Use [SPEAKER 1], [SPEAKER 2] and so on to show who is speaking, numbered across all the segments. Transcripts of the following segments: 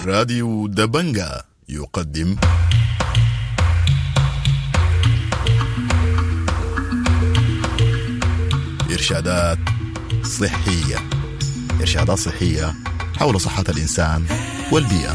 [SPEAKER 1] راديو دبنجا يقدم إرشادات صحية حول صحة الإنسان والبيئة.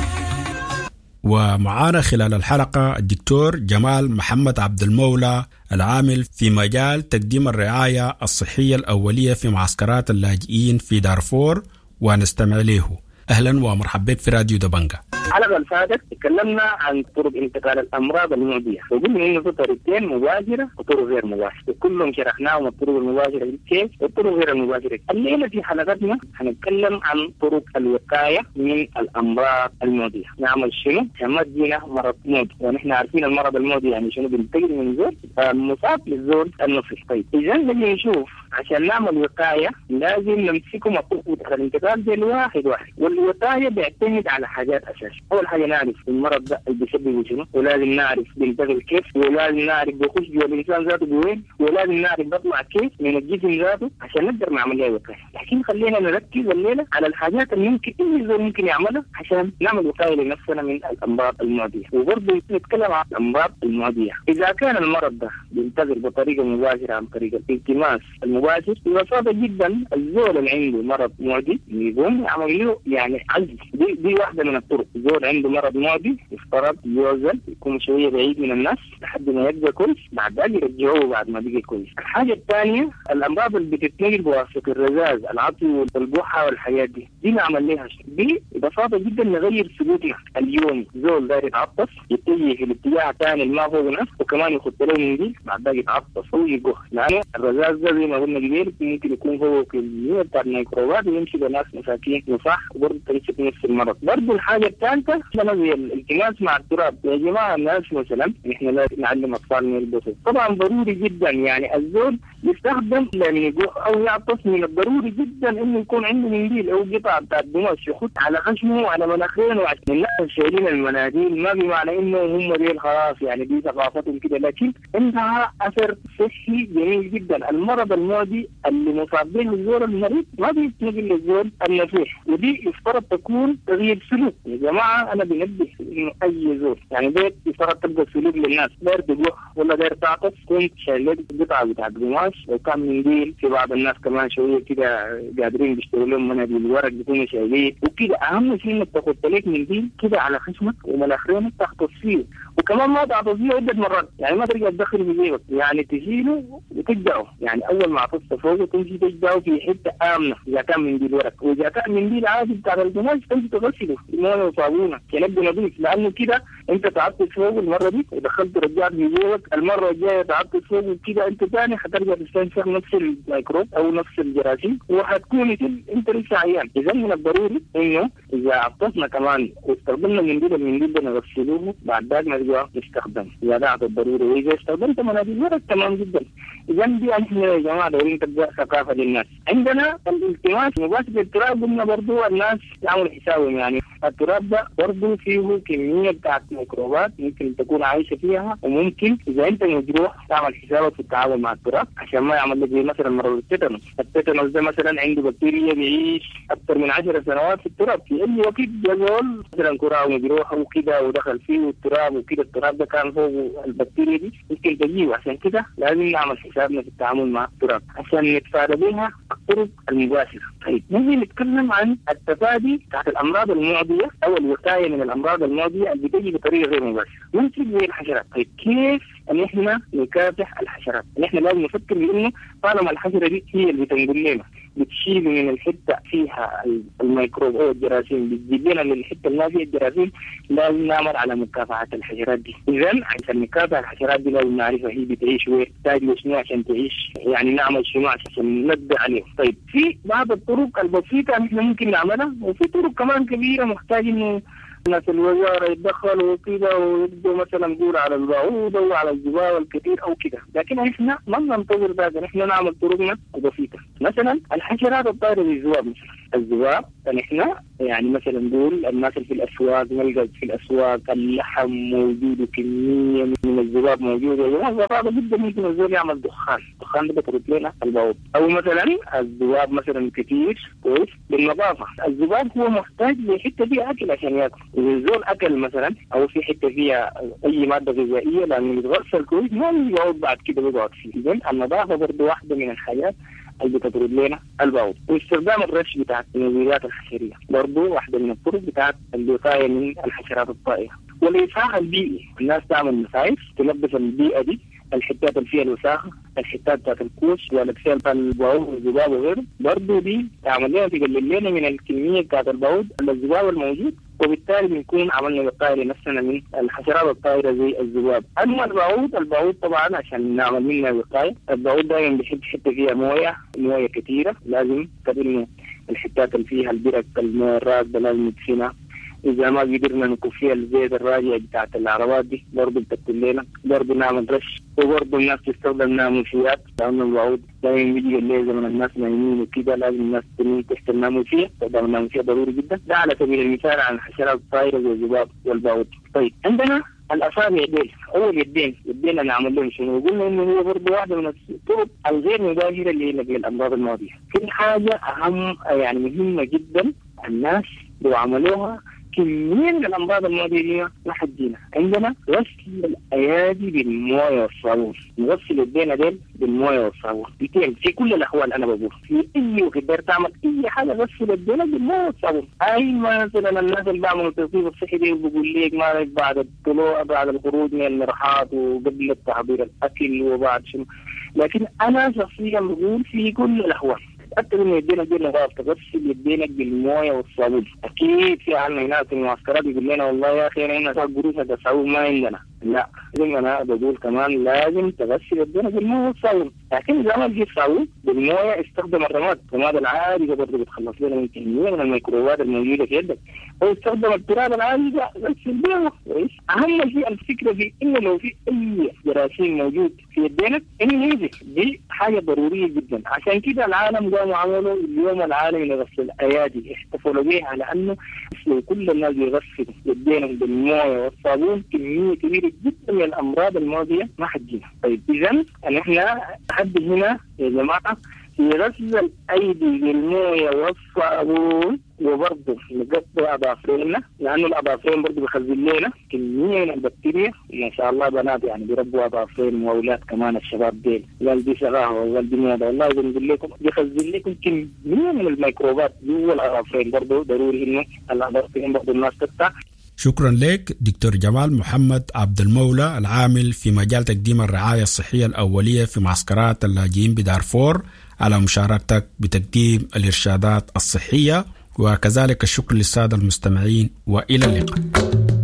[SPEAKER 2] ومعانا خلال الحلقة الدكتور جمال محمد عبد المولى العامل في مجال تقديم الرعاية الصحية الأولية في معسكرات اللاجئين في دارفور، ونستمع له. أهلا ومرحبا بك في راديو دبنجا.
[SPEAKER 3] الحلقة اللي فاتت تكلمنا عن طرق انتقال الأمراض المعدية، وقلنا إنه في طريقتين مباشرة وطرق غير مباشرة، وكلهم شرحناهم الطرق المباشرة كيف والطرق غير المباشرة. الليلة في حلقتنا هنتكلم عن طرق الوقاية من الأمراض المعدية. نعمل شنو؟ ما تجينا مرض معدي، ونحن عارفين المرض المعدي يعني شنو، بينتقل من زول مصاب للزول النصف. طيب إذا نجي نشوف عشان نعمل وقاية لازم نمسكهم الطرق الانتقال دي واحد واحد، والوقاية بيعتمد على حاجات أساسية. أول حاجة نعرف المرض ده اللي بيسببه شنو، ولازم نعرف بينتقل كيف، ولازم نعرف بيخش جوا الإنسان ذاته بوين، ولازم نعرف بيطلع كيف من الجسم ذاته عشان نقدر نعمل لها وقاية. لكن خلينا نركز الليلة على الحاجات اللي ممكن يعملها عشان نعمل وقاية لنفسنا من الأمراض المعدية. وبرضه نتكلم عن الأمراض المعدية. إذا كان المرض ده بينتقل بطريقة مباشرة عن طريق الالتماس المباشر، ببساطة جدا الزول اللي عنده مرض معدي يقوم يعمل له يعني عزل. دي واحدة من الطرق. زول عنده مرض معدي يفترض يوزن، يكون شوية بعيد من الناس لحد ما يبقى كويس، بعد ذلك يرجعوه بعد ما بقى كويس. الحاجة الثانية الأمراض اللي بتتنقل بواسطة الرذاذ، العطي والبحة والحياة دي نعمل لها دي ببساطة جدا نغير سلوكنا اليومي. زول داير يتعطس يتجه في الاتجاه الثاني ما فوق نفسه، وكمان يخط له من دي بعد ذلك يتعطس ويجوه، لأنه الرذاذ ده زي ما قلنا قبل ممكن يكون فوق كمية بتاع الميكروبات ويمشي لناس مساكين وصح، وبرضه تمسك نفس المرض. برضه الحاجة الثالثة زي الالتماس مع التراب. يا جماعة الناس مثلا نحن لا نعلم أطفالنا يلبسوا، طبعا ضروري جدا يعني الزول يستخدم لنجوح أو يعطس، من الضروري جدا إنه يكون عنده منديل أو قطعة بتاع قماش يخط على خشمه وعلى مناخيره. وعشان الناس شايلين المناديل ما بمعنى إنه هم ديل خلاص يعني دي ثقافتهم كده، لكن عندها أثر صحي جميل جدا. المرض المعدي اللي مصاب به الزول المريض ما بيتنقل للزول النزيح، ودي يفترض تكون تغيير سلوك. يا جماعة أنا بنبه إنه أي زول يعني بيت يفترض تبقى سلوك للناس، داير تجوح ولا داير تعطس كنت شايلين قطعة بتاع قماش وكان منديل. في بعض الناس كمان شوية كده قادرين بيشتروا لهم مناديل ورق بيكونوا شايلين وكده. أهم شيء إنك تاخد لك منديل كده على خشمك ومناخيرك تحطس فيه، وكمان ما تعطس فيه عدة مرات، يعني ما ترجع تدخل في جيبك، يعني تشيله وتجدعه. يعني أول ما عطست فوقه تمشي تجدعه في حتة آمنة إذا كان منديل ورق، وإذا كان منديل عادي بتاع القماش تمشي تغسله بمويه وصابونة يبقى نظيف، لأنه كده أنت تعطس فوقه المرة دي ودخلت رجعت في جيبك، المرة الجاية تعطس فوقه كده أنت ثاني حترجع تستنشق نفس الميكروب أو نفس الجراثيم وحتكون أنت لسه عيان. إذا من الضروري إنه إذا عطسنا كمان واستخدمنا المنديل ده نغسلوه بعد ذلك نرجع نستخدمه إذا ده الضروري. وإذا استخدمت مناديل ورق تمام جدا. إذا دي نحن يا جماعة دايرين تبدأ ثقافة للناس. عندنا الالتماس مباشر التراب، قلنا برضو الناس يعملوا حسابهم، يعني التراب ده برضو فيه كمية بتاعت ميكروبات ممكن تكون عايشة فيها، وممكن إذا أنت مجروح تعمل حسابك في التعامل مع التراب عشان ما يعمل لك زي مثلا مرض التيتانوس. التيتانوس ده مثلا عنده بكتيريا بيعيش أكثر من 10 سنوات في التراب، في أي وقت جزول مثلا كرة مجروحة وكده ودخل فيه التراب وكده، التراب ده كان فوق البكتيريا دي ممكن تجيه. عشان كده لازم نعمل حسابنا في التعامل مع التراب عشان نتفادى بها الطرق المباشرة. طيب نجي نتكلم عن التفادي بتاعت الأمراض المعدية أو الوقاية من الأمراض المعدية اللي بتجي بطريقة غير مباشرة، ممكن زي الحشرات. طيب كيف ان احنا نكافح الحشرات؟ احنا لازم نفكر بانه طالما الحشره دي هي اللي بتنقل لنا بتشيل من الحته فيها الميكروب او الجراثيم بتجيب لنا للحته اللي ما فيها الجراثيم، لازم نعمل على مكافحه الحشرات دي. اذا عشان نكافح الحشرات دي لازم نعرفها هي بتعيش وين، تحتاج شنو عشان تعيش، يعني نعمل شنو عشان نبدا عليهم. طيب في بعض الطرق البسيطه احنا ممكن نعملها، وفي طرق كمان كبيره محتاج انه ناس الوزارة يتدخلوا كده ويبدوا مثلا نقول على البعوضة وعلى الجبال الكثير أو كده، لكن إحنا ما ننتظر ذلك، إحنا نعمل طرقنا بسيطة. مثلا الحشرات الطائرة بالذباب مثلا الذباب، فنحن يعني مثلا نقول الناس اللي في الأسواق نلقى في الأسواق اللحم موجود وكمية من الذباب موجودة، والذباب جدا ممكن الزول يعمل دخان ده بترد لنا البعوض. أو مثلا الذباب مثلا كتير كويس بالنظافة، الذباب هو محتاج لحتة فيها أكل عشان يأكل، إذا الزول أكل مثلا أو في حتة فيها أي مادة غذائية لأنه يتغسل كويس ما يقعد بعد كده بيقعد فيه. إذن النظافة برضه واحدة من الحاجات اللي بتطرد لنا البعوض. واستخدام الرش بتاعت المبيدات الحشرية برضه واحدة من الطرق بتاعت الوقاية من الحشرات الطائرة. والإصلاح البيئي، الناس تعمل مساعف تنظف البيئة دي، الحتات اللي فيها الوساخة، الحتات بتاعت الكوش والأكسال بتاع البعوض والذباب وغيره، برضه دي تعمل لنا تقلل لنا من الكمية بتاعت البعوض الذباب الموجود، وبالتالي بنكون عملنا وقاية لنفسنا من الحشرات الطائرة زي الذباب. أما البعوض طبعا عشان نعمل منها وقاية، البعوض دائما بيحب حتة فيها موية كثيرة، لازم إنه الحتات اللي فيها البرك المويه الراكدة لازم ندفنها. إذا ما قدرنا نكفيها الزيت الراجع بتاعت العربات دي برضه بتقتل لنا، برضه نعمل رش. وبرضه الناس تستخدم ناموسيات، لأن البعوض دائما بيجي الليل زمن الناس نايمين وكده لازم الناس تنام تحت الناموسية، استخدام الناموسية ضروري جدا. ده على سبيل المثال عن الحشرات الطائرة زي الذباب والبعوض. طيب عندنا الأصابع ديل أو اليدين نعمل لهم شنو؟ قلنا إنه هو برضه واحدة من الطرق الغير مباشرة اللي هي الأمراض الماضية. في حاجة أهم يعني مهمة جدا الناس لو عملوها كمية من الأمراض المعدية لحدينا. عندنا غسل الأيادي بالموية والصابون، نغسل يدينا ديل بالموية والصابون في كل الأحوال. أنا بقول في أي وقت تعمل أي حاجة غسل يدينا بالموية والصابون. أي مثلا الناس اللي بعملوا التنظيف الصحي دي بقول لك ما بعد الطلوع بعد الخروج من المرحاض وقبل تحضير الأكل وبعد شنو، لكن أنا شخصيا بقول في كل الأحوال تأكد إن يدينا نظاف، تغسل يدينك بالموية والصابون. أكيد في عنا هناك في المعسكرات يقول لنا والله يا أخي هنا قروش هذا صابون ما عندنا، لا زي أنا بقول كمان لازم تغسل يدينا بالموية والصابون. لكن إذا ما لقيت صابون بالموية استخدم الرماد العادي برضه بتخلص لنا من كمية من الميكروبات الموجودة في يدك، أو استخدم التراب العادي ده غسل بيه كويس. أهم شيء الفكرة في إنه لو في أي جراثيم موجود في يدينك إنه ينزف، دي حاجة ضرورية جدا. عشان كده العالم قاموا عملوا اليوم العالمي لغسل الأيادي، احتفلوا به على أنه لو كل الناس يغسلوا يدينهم بالموية والصابون كمية كبيرة جدا من الأمراض الماضية ما حتجينا. طيب إذن نحن لحد هنا يا جماعة في غسل الأيدي بالموية والصابون، وبرضه نقطع أظافرنا لأنه الأظافرين برضه بيخزن لنا كمية من البكتيريا. ما شاء الله بنات يعني بيربوا أظافرين وأولاد كمان الشباب ديل قال دي شغاها وقال دي موضة، والله إذا نقول لكم بيخزن لكم كمية من الميكروبات جوا الأظافرين. برضه ضروري إنه الأظافرين برضه الناس تقطع.
[SPEAKER 2] شكرا لك دكتور جمال محمد عبد المولى العامل في مجال تقديم الرعاية الصحية الأولية في معسكرات اللاجئين بدارفور على مشاركتك بتقديم الإرشادات الصحية، وكذلك الشكر للسادة المستمعين وإلى اللقاء.